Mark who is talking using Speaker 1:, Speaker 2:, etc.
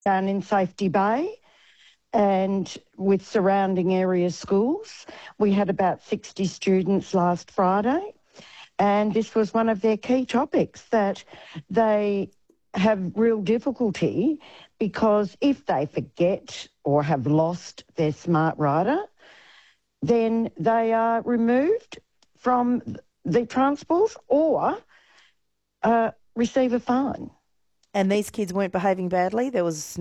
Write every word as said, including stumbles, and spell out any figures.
Speaker 1: down in Safety Bay and with surrounding area schools. We had about sixty students last Friday, and this was one of their key topics, that they have real difficulty because if they forget or have lost their smart rider, then they are removed from the transport or uh, receive a fine.
Speaker 2: And these kids weren't behaving badly? There was